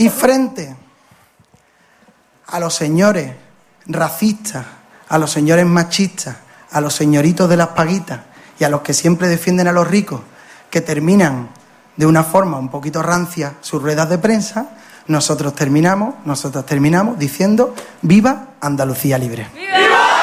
Y frente a los señores racistas, a los señores machistas, a los señoritos de las paguitas y a los que siempre defienden a los ricos, que terminan de una forma un poquito rancia sus ruedas de prensa, nosotros terminamos diciendo ¡viva Andalucía libre! ¡Viva!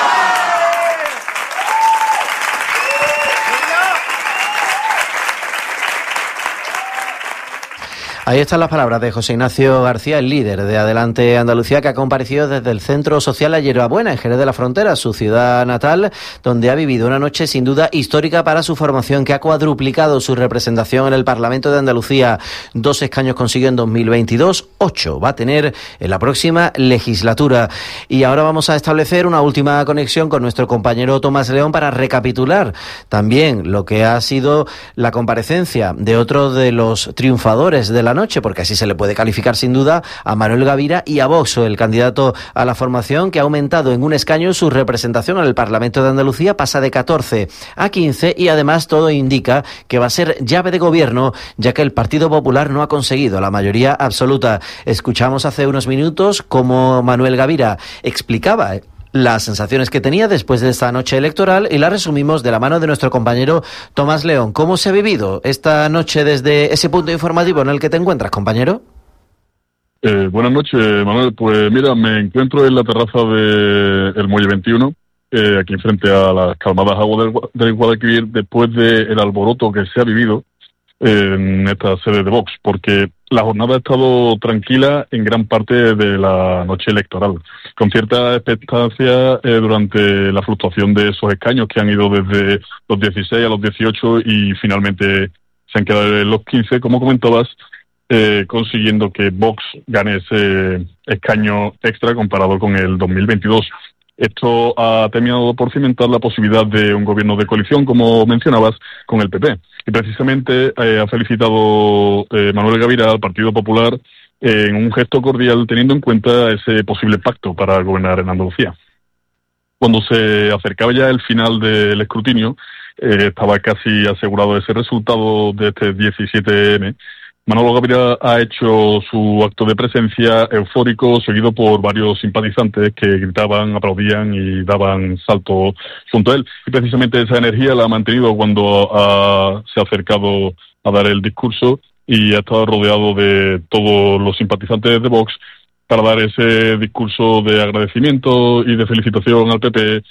Ahí están las palabras de José Ignacio García, el líder de Adelante Andalucía, que ha comparecido desde el Centro Social La Hierbabuena, en Jerez de la Frontera, su ciudad natal, donde ha vivido una noche sin duda histórica para su formación, que ha cuadruplicado su representación en el Parlamento de Andalucía. 2 escaños consiguió en 2022, 8 va a tener en la próxima legislatura. Y ahora vamos a establecer una última conexión con nuestro compañero Tomás León para recapitular también lo que ha sido la comparecencia de otro de los triunfadores de la noche, porque así se le puede calificar sin duda a Manuel Gavira y a Vox, el candidato a la formación, que ha aumentado en un escaño su representación en el Parlamento de Andalucía, pasa de 14 a 15 y además todo indica que va a ser llave de gobierno, ya que el Partido Popular no ha conseguido la mayoría absoluta. Escuchamos hace unos minutos cómo Manuel Gavira explicaba las sensaciones que tenía después de esta noche electoral y la resumimos de la mano de nuestro compañero Tomás León. ¿Cómo se ha vivido esta noche desde ese punto informativo en el que te encuentras, compañero? Buenas noches, Manuel. Pues mira, me encuentro en la terraza del Muelle 21, aquí frente a las calmadas aguas del Guadalquivir, después del alboroto que se ha vivido en esta sede de Vox, porque la jornada ha estado tranquila en gran parte de la noche electoral, con cierta expectancia durante la fluctuación de esos escaños que han ido desde los 16 a los 18 y finalmente se han quedado en los 15, como comentabas, consiguiendo que Vox gane ese escaño extra comparado con el 2022. Esto ha terminado por cimentar la posibilidad de un gobierno de coalición, como mencionabas, con el PP. Y precisamente ha felicitado Manuel Gavira al Partido Popular en un gesto cordial, teniendo en cuenta ese posible pacto para gobernar en Andalucía. Cuando se acercaba ya el final del escrutinio, estaba casi asegurado ese resultado de este 17M, Manolo Gavira ha hecho su acto de presencia eufórico, seguido por varios simpatizantes que gritaban, aplaudían y daban saltos junto a él. Y precisamente esa energía la ha mantenido cuando se ha acercado a dar el discurso y ha estado rodeado de todos los simpatizantes de Vox para dar ese discurso de agradecimiento y de felicitación al PP,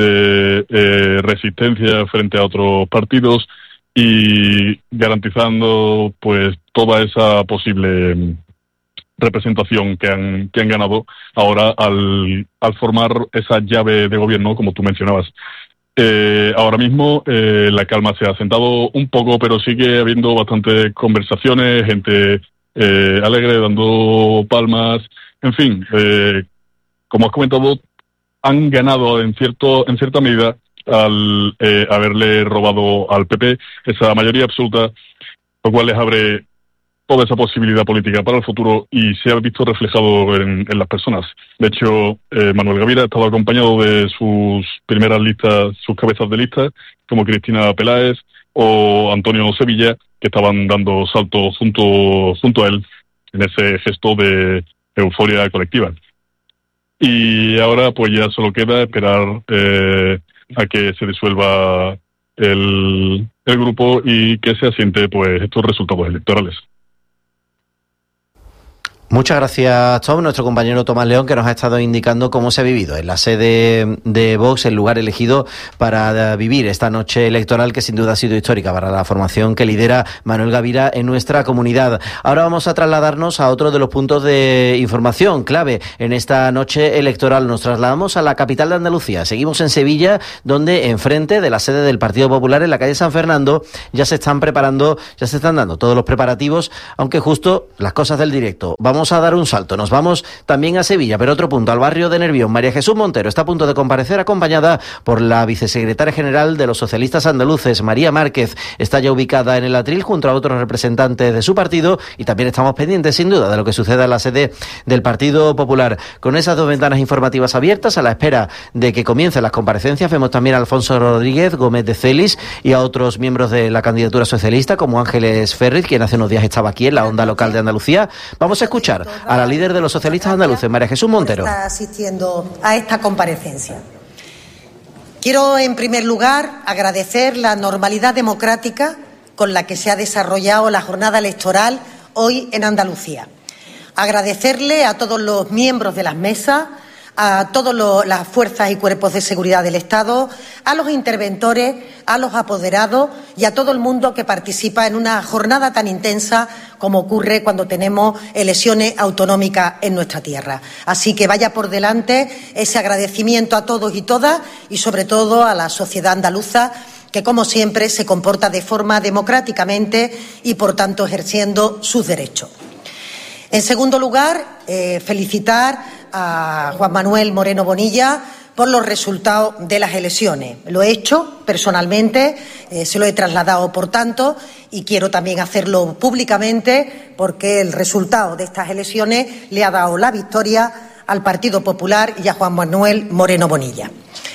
de resistencia frente a otros partidos y garantizando pues toda esa posible representación que han ganado ahora al formar esa llave de gobierno, como tú mencionabas. Ahora mismo la calma se ha asentado un poco, pero sigue habiendo bastantes conversaciones, gente alegre, dando palmas, en fin, como has comentado, han ganado en cierta medida al haberle robado al PP esa mayoría absoluta, lo cual les abre toda esa posibilidad política para el futuro y se ha visto reflejado en las personas. De hecho, Manuel Gavira ha estado acompañado de sus primeras listas, sus cabezas de lista, como Cristina Peláez o Antonio Sevilla, que estaban dando saltos junto a él en ese gesto de euforia colectiva. Y ahora pues ya solo queda esperar a que se disuelva el grupo y que se asiente pues estos resultados electorales. Muchas gracias, Tom, nuestro compañero Tomás León, que nos ha estado indicando cómo se ha vivido en la sede de Vox, el lugar elegido para vivir esta noche electoral, que sin duda ha sido histórica para la formación que lidera Manuel Gavira en nuestra comunidad. Ahora vamos a trasladarnos a otro de los puntos de información clave en esta noche electoral. Nos trasladamos a la capital de Andalucía. Seguimos en Sevilla, donde enfrente de la sede del Partido Popular, en la calle San Fernando, ya se están dando todos los preparativos, aunque justo las cosas del directo. Vamos a dar un salto, nos vamos también a Sevilla, pero otro punto, al barrio de Nervión. María Jesús Montero está a punto de comparecer acompañada por la vicesecretaria general de los socialistas andaluces, María Márquez. Está ya ubicada en el atril junto a otros representantes de su partido y también estamos pendientes sin duda de lo que suceda en la sede del Partido Popular. Con esas dos ventanas informativas abiertas, a la espera de que comiencen las comparecencias, vemos también a Alfonso Rodríguez Gómez de Celis y a otros miembros de la candidatura socialista como Ángeles Ferriz, quien hace unos días estaba aquí en la onda local de Andalucía. Vamos a escuchar escuchar a la líder de los socialistas andaluces, María Jesús Montero. Está asistiendo a esta comparecencia. Quiero, en primer lugar, agradecer la normalidad democrática con la que se ha desarrollado la jornada electoral hoy en Andalucía. Agradecerle a todos los miembros de las mesas, a todas las fuerzas y cuerpos de seguridad del Estado, a los interventores, a los apoderados y a todo el mundo que participa en una jornada tan intensa como ocurre cuando tenemos elecciones autonómicas en nuestra tierra. Así que vaya por delante ese agradecimiento a todos y todas y sobre todo a la sociedad andaluza que, como siempre, se comporta de forma democráticamente y, por tanto, ejerciendo sus derechos. En segundo lugar, felicitar a Juan Manuel Moreno Bonilla por los resultados de las elecciones. Lo he hecho personalmente, se lo he trasladado, por tanto, y quiero también hacerlo públicamente porque el resultado de estas elecciones le ha dado la victoria al Partido Popular y a Juan Manuel Moreno Bonilla.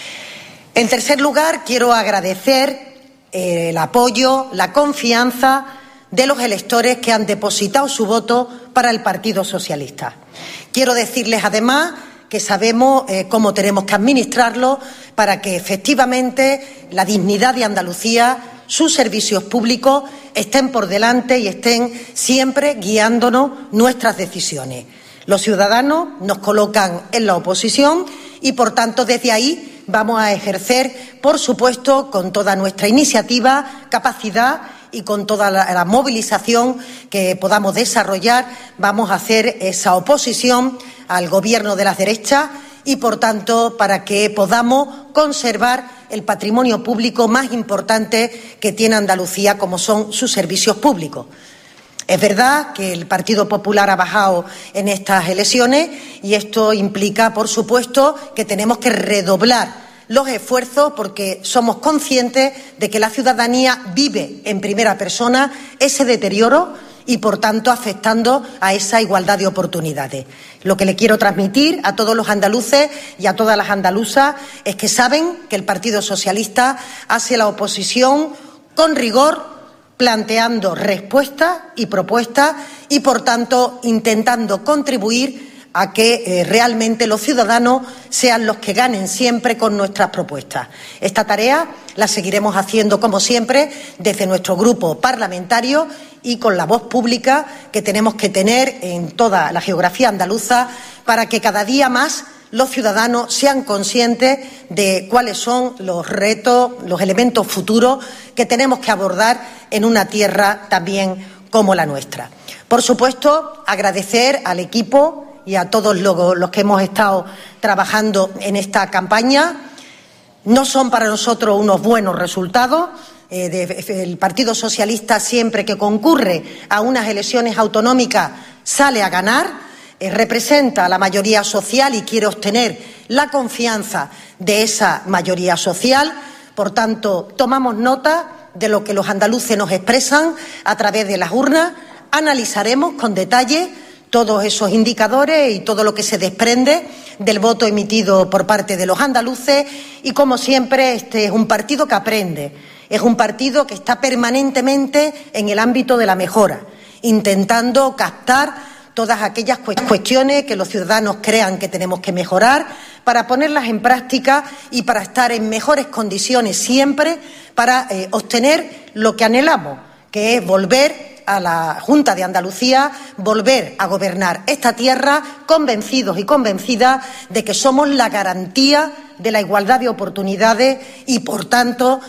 En tercer lugar, quiero agradecer el apoyo, la confianza de los electores que han depositado su voto para el Partido Socialista. Quiero decirles, además, que sabemos cómo tenemos que administrarlo para que, efectivamente, la dignidad de Andalucía, sus servicios públicos, estén por delante y estén siempre guiándonos nuestras decisiones. Los ciudadanos nos colocan en la oposición y, por tanto, desde ahí vamos a ejercer, por supuesto, con toda nuestra iniciativa, capacidad y con toda la movilización que podamos desarrollar, vamos a hacer esa oposición al Gobierno de las derechas y, por tanto, para que podamos conservar el patrimonio público más importante que tiene Andalucía, como son sus servicios públicos. Es verdad que el Partido Popular ha bajado en estas elecciones y esto implica, por supuesto, que tenemos que redoblar los esfuerzos porque somos conscientes de que la ciudadanía vive en primera persona ese deterioro y, por tanto, afectando a esa igualdad de oportunidades. Lo que le quiero transmitir a todos los andaluces y a todas las andaluzas es que saben que el Partido Socialista hace la oposición con rigor, planteando respuestas y propuestas y, por tanto, intentando contribuir a que realmente los ciudadanos sean los que ganen siempre con nuestras propuestas. Esta tarea la seguiremos haciendo, como siempre, desde nuestro grupo parlamentario y con la voz pública que tenemos que tener en toda la geografía andaluza para que cada día más los ciudadanos sean conscientes de cuáles son los retos, los elementos futuros que tenemos que abordar en una tierra también como la nuestra. Por supuesto, agradecer al equipo y a todos los que hemos estado trabajando en esta campaña. No son para nosotros unos buenos resultados. El Partido Socialista, siempre que concurre a unas elecciones autonómicas, sale a ganar, representa a la mayoría social y quiere obtener la confianza de esa mayoría social. Por tanto, tomamos nota de lo que los andaluces nos expresan a través de las urnas, analizaremos con detalle todos esos indicadores y todo lo que se desprende del voto emitido por parte de los andaluces y, como siempre, este es un partido que aprende, es un partido que está permanentemente en el ámbito de la mejora, intentando captar todas aquellas cuestiones que los ciudadanos crean que tenemos que mejorar para ponerlas en práctica y para estar en mejores condiciones siempre para obtener lo que anhelamos, que es volver a la Junta de Andalucía, volver a gobernar esta tierra convencidos y convencidas de que somos la garantía de la igualdad de oportunidades y, por tanto,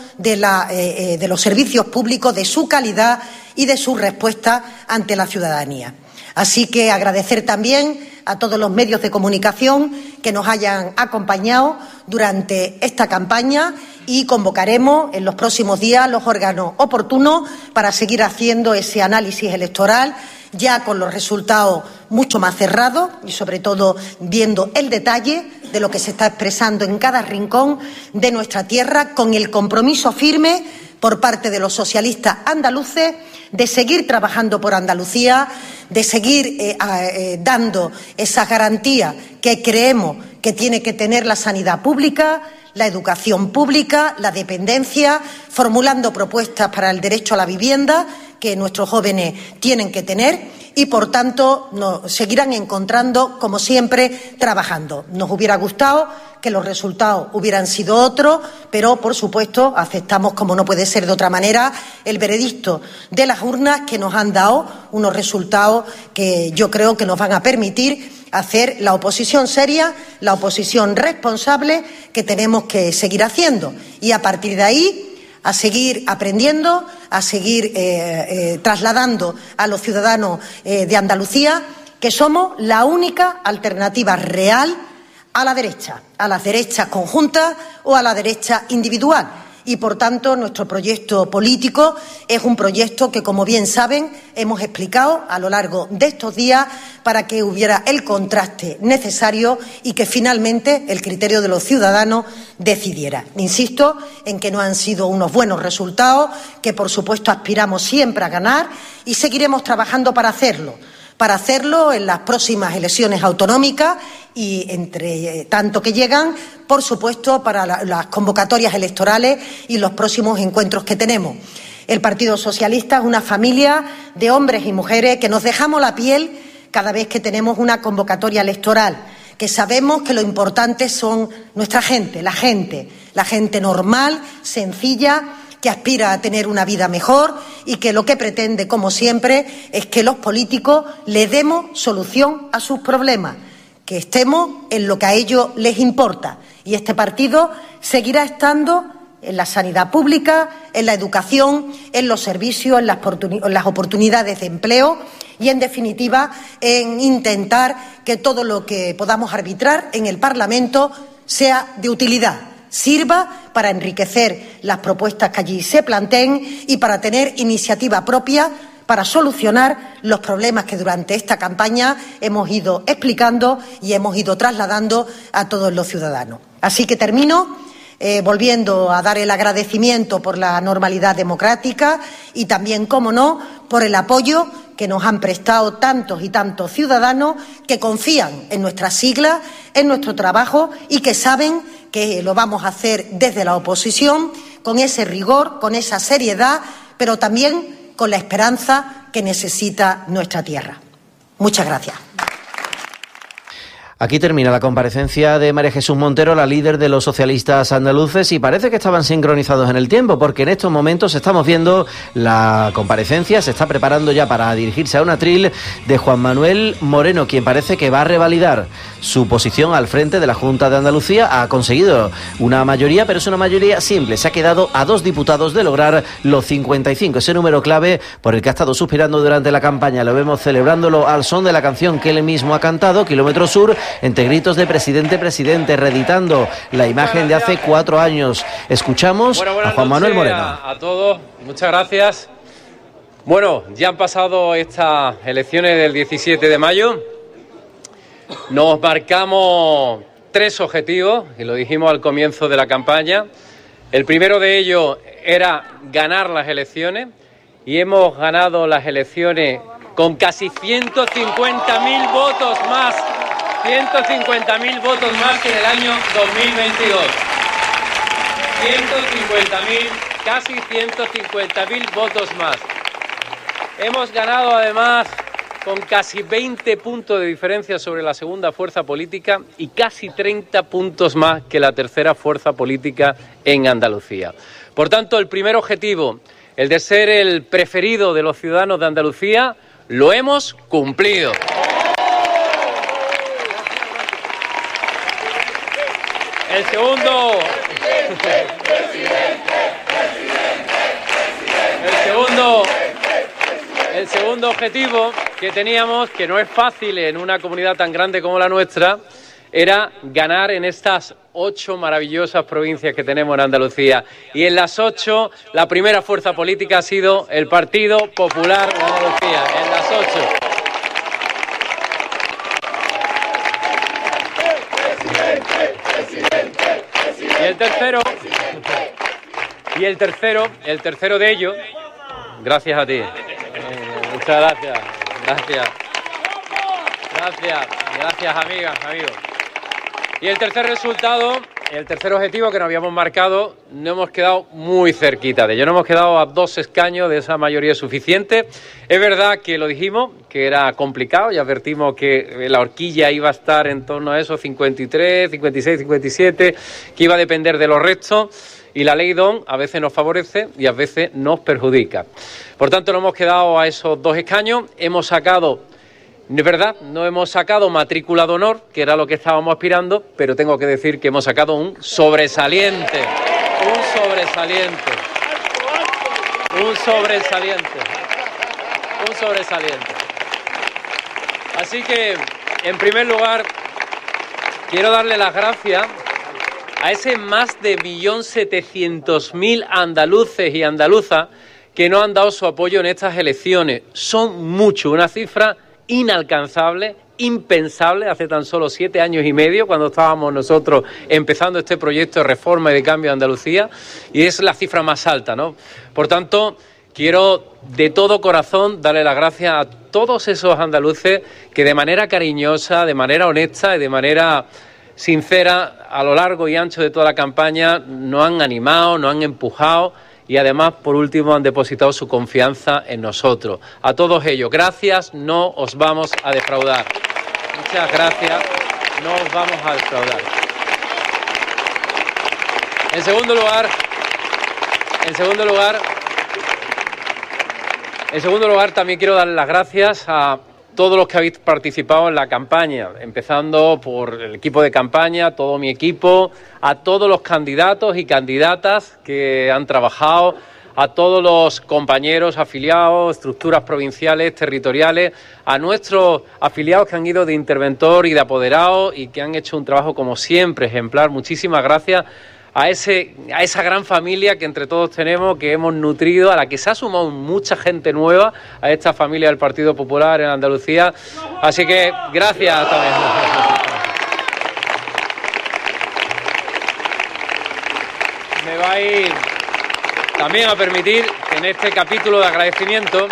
de los servicios públicos, de su calidad y de su respuesta ante la ciudadanía. Así que agradecer también a todos los medios de comunicación que nos hayan acompañado durante esta campaña y convocaremos en los próximos días los órganos oportunos para seguir haciendo ese análisis electoral, ya con los resultados mucho más cerrados y, sobre todo, viendo el detalle de lo que se está expresando en cada rincón de nuestra tierra, con el compromiso firme por parte de los socialistas andaluces de seguir trabajando por Andalucía, de seguir dando esa garantía que creemos que tiene que tener la sanidad pública, la educación pública, la dependencia, formulando propuestas para el derecho a la vivienda que nuestros jóvenes tienen que tener y, por tanto, nos seguirán encontrando, como siempre, trabajando. Nos hubiera gustado que los resultados hubieran sido otros, pero, por supuesto, aceptamos, como no puede ser de otra manera, el veredicto de las urnas, que nos han dado unos resultados que yo creo que nos van a permitir hacer la oposición seria, la oposición responsable que tenemos que seguir haciendo. Y, a partir de ahí, a seguir aprendiendo, a seguir trasladando a los ciudadanos de Andalucía que somos la única alternativa real a la derecha, a las derechas conjuntas o a la derecha individual. Y, por tanto, nuestro proyecto político es un proyecto que, como bien saben, hemos explicado a lo largo de estos días para que hubiera el contraste necesario y que finalmente el criterio de los ciudadanos decidiera. Insisto en que no han sido unos buenos resultados, que por supuesto aspiramos siempre a ganar y seguiremos trabajando para hacerlo en las próximas elecciones autonómicas y, entre tanto que llegan, por supuesto, para las convocatorias electorales y los próximos encuentros que tenemos. El Partido Socialista es una familia de hombres y mujeres que nos dejamos la piel cada vez que tenemos una convocatoria electoral, que sabemos que lo importante son nuestra gente, la gente normal, sencilla, que aspira a tener una vida mejor y que lo que pretende, como siempre, es que los políticos le demos solución a sus problemas, que estemos en lo que a ellos les importa. Y este partido seguirá estando en la sanidad pública, en la educación, en los servicios, en las oportunidades de empleo y, en definitiva, en intentar que todo lo que podamos arbitrar en el Parlamento sea de utilidad, sirva para enriquecer las propuestas que allí se planteen y para tener iniciativa propia para solucionar los problemas que durante esta campaña hemos ido explicando y hemos ido trasladando a todos los ciudadanos. Así que termino volviendo a dar el agradecimiento por la normalidad democrática y también, cómo no, por el apoyo que nos han prestado tantos y tantos ciudadanos que confían en nuestras siglas, en nuestro trabajo y que saben que lo vamos a hacer desde la oposición, con ese rigor, con esa seriedad, pero también con la esperanza que necesita nuestra tierra. Muchas gracias. Aquí termina la comparecencia de María Jesús Montero, la líder de los socialistas andaluces, y parece que estaban sincronizados en el tiempo, porque en estos momentos estamos viendo la comparecencia, se está preparando ya para dirigirse a un atril de Juan Manuel Moreno, quien parece que va a revalidar su posición al frente de la Junta de Andalucía. Ha conseguido una mayoría, pero es una mayoría simple, se ha quedado a 2 diputados de lograr los 55, ese número clave por el que ha estado suspirando durante la campaña. Lo vemos celebrándolo al son de la canción que él mismo ha cantado, Kilómetro Sur, entre gritos de presidente, presidente, reeditando la imagen de hace 4 años. Escuchamos a Juan Manuel Moreno. A todos, muchas gracias. Bueno, ya han pasado estas elecciones del 17 de mayo. Nos marcamos 3 objetivos, y lo dijimos al comienzo de la campaña. El primero de ellos era ganar las elecciones, y hemos ganado las elecciones con casi 150.000 votos más. 150.000 votos más que en el año 2022. 150.000, casi 150.000 votos más. Hemos ganado además con casi 20 puntos de diferencia sobre la segunda fuerza política y casi 30 puntos más que la tercera fuerza política en Andalucía. Por tanto, el primer objetivo, el de ser el preferido de los ciudadanos de Andalucía, lo hemos cumplido. El segundo objetivo que teníamos, que no es fácil en una comunidad tan grande como la nuestra, era ganar en estas 8 maravillosas provincias que tenemos en Andalucía. Y en las 8, la primera fuerza política ha sido el Partido Popular de Andalucía. En las 8. Y el tercero de ellos, gracias a ti. Muchas gracias, amigas, amigos. Y el tercer resultado el tercer objetivo que nos habíamos marcado, no hemos quedado muy cerquita de ello. No hemos quedado a 2 escaños de esa mayoría suficiente. Es verdad que lo dijimos, que era complicado, y advertimos que la horquilla iba a estar en torno a esos 53, 56, 57, que iba a depender de los restos. Y la ley DON a veces nos favorece y a veces nos perjudica. Por tanto, no hemos quedado a esos 2 escaños. Hemos sacado, es verdad, no hemos sacado matrícula de honor, que era lo que estábamos aspirando, pero tengo que decir que hemos sacado un sobresaliente. Un sobresaliente. Un sobresaliente. Un sobresaliente. Así que, en primer lugar, quiero darle las gracias a ese más de 1.700.000 andaluces y andaluzas que nos han dado su apoyo en estas elecciones. Son muchos, una cifra inalcanzable, impensable, hace tan solo 7 años y medio, cuando estábamos nosotros empezando este proyecto de reforma y de cambio de Andalucía, y es la cifra más alta, ¿no? Por tanto, quiero de todo corazón darle las gracias a todos esos andaluces que de manera cariñosa, de manera honesta y de manera sincera, a lo largo y ancho de toda la campaña, nos han animado, nos han empujado y además, por último, han depositado su confianza en nosotros. A todos ellos, gracias, no os vamos a defraudar. Muchas gracias, no os vamos a defraudar. En segundo lugar, también quiero dar las gracias a todos los que habéis participado en la campaña, empezando por el equipo de campaña, todo mi equipo, a todos los candidatos y candidatas que han trabajado, a todos los compañeros afiliados, estructuras provinciales, territoriales, a nuestros afiliados que han ido de interventor y de apoderado y que han hecho un trabajo como siempre ejemplar. Muchísimas gracias a esa gran familia que entre todos tenemos, que hemos nutrido, a la que se ha sumado mucha gente nueva a esta familia del Partido Popular en Andalucía. Así que gracias también. Me vais también a permitir que en este capítulo de agradecimiento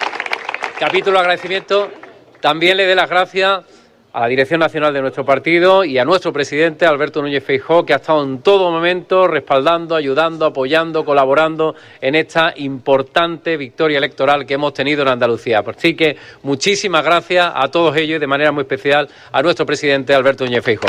también le dé las gracias a la Dirección Nacional de nuestro partido y a nuestro presidente, Alberto Núñez Feijóo, que ha estado en todo momento respaldando, ayudando, apoyando, colaborando en esta importante victoria electoral que hemos tenido en Andalucía. Así que muchísimas gracias a todos ellos y de manera muy especial a nuestro presidente, Alberto Núñez Feijóo.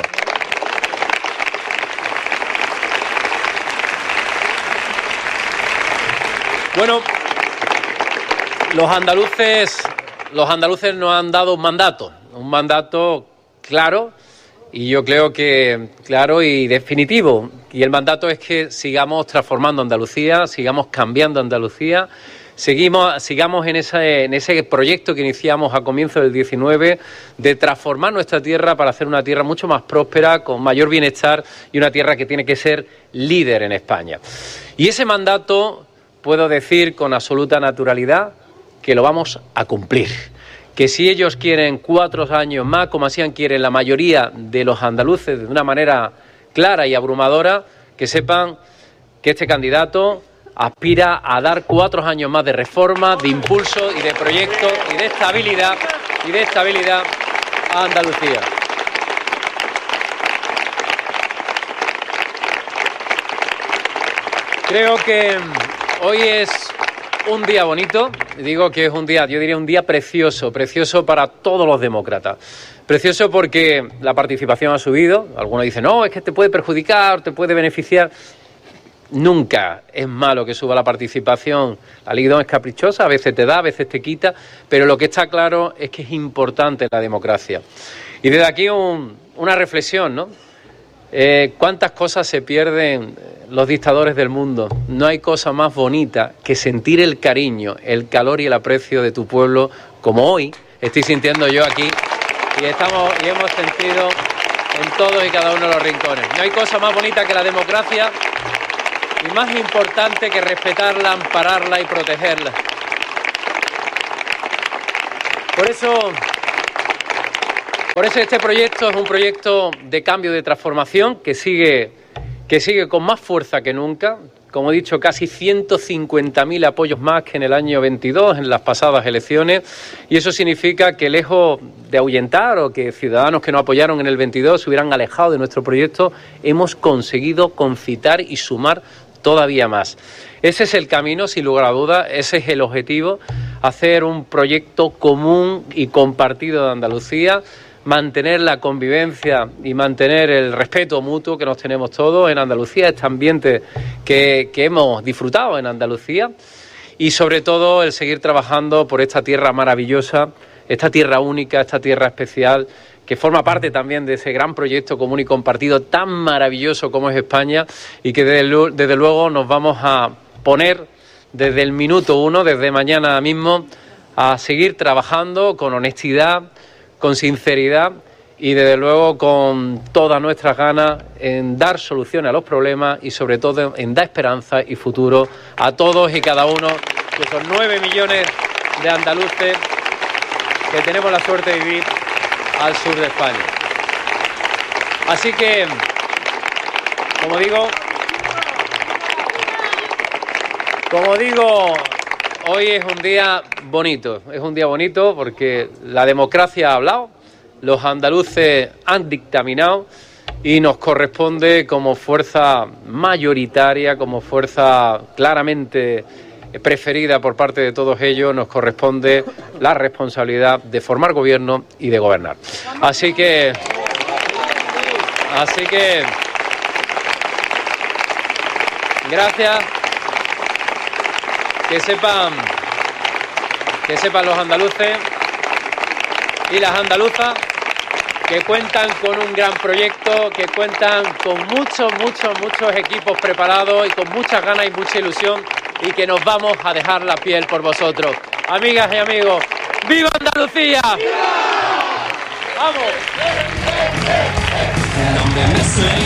Bueno, los andaluces nos han dado un mandato claro y yo creo que claro y definitivo. Y el mandato es que sigamos transformando Andalucía, sigamos cambiando Andalucía, sigamos en ese proyecto que iniciamos a comienzos del 19 de transformar nuestra tierra para hacer una tierra mucho más próspera, con mayor bienestar y una tierra que tiene que ser líder en España. Y ese mandato puedo decir con absoluta naturalidad que lo vamos a cumplir. Que si ellos quieren 4 años más, como así quieren la mayoría de los andaluces de una manera clara y abrumadora, que sepan que este candidato aspira a dar 4 años más de reforma, de impulso y de proyecto y de estabilidad a Andalucía. Creo que hoy es un día bonito, digo que es un día, yo diría un día precioso para todos los demócratas. Precioso porque la participación ha subido, algunos dicen, no, es que te puede perjudicar, te puede beneficiar. Nunca es malo que suba la participación. La Ley DON es caprichosa, a veces te da, a veces te quita, pero lo que está claro es que es importante la democracia. Y desde aquí una reflexión, ¿no? ¿Cuántas cosas se pierden los dictadores del mundo? No hay cosa más bonita que sentir el cariño, el calor y el aprecio de tu pueblo, como hoy estoy sintiendo yo aquí y hemos sentido en todos y cada uno de los rincones. No hay cosa más bonita que la democracia y más importante que respetarla, ampararla y protegerla. Por eso este proyecto es un proyecto de cambio, de transformación que sigue con más fuerza que nunca. Como he dicho, casi 150.000 apoyos más que en el año 22, en las pasadas elecciones. Y eso significa que lejos de ahuyentar o que ciudadanos que nos apoyaron en el 22 se hubieran alejado de nuestro proyecto, hemos conseguido concitar y sumar todavía más. Ese es el camino, sin lugar a dudas, ese es el objetivo, hacer un proyecto común y compartido de Andalucía, mantener la convivencia y mantener el respeto mutuo que nos tenemos todos en Andalucía, este ambiente que hemos disfrutado en Andalucía, y sobre todo el seguir trabajando por esta tierra maravillosa, esta tierra única, esta tierra especial, que forma parte también de ese gran proyecto común y compartido tan maravilloso como es España, y que desde luego nos vamos a poner desde el minuto uno, desde mañana mismo, a seguir trabajando con honestidad, con sinceridad y desde luego con todas nuestras ganas en dar soluciones a los problemas y sobre todo en dar esperanza y futuro a todos y cada uno de esos 9 millones de andaluces que tenemos la suerte de vivir al sur de España. Así que, como digo, hoy es un día bonito porque la democracia ha hablado, los andaluces han dictaminado y nos corresponde como fuerza mayoritaria, como fuerza claramente preferida por parte de todos ellos, nos corresponde la responsabilidad de formar gobierno y de gobernar. Así que gracias. Que sepan los andaluces y las andaluzas que cuentan con un gran proyecto, que cuentan con muchos equipos preparados y con muchas ganas y mucha ilusión, y que nos vamos a dejar la piel por vosotros. Amigas y amigos, ¡viva Andalucía! ¡Vamos!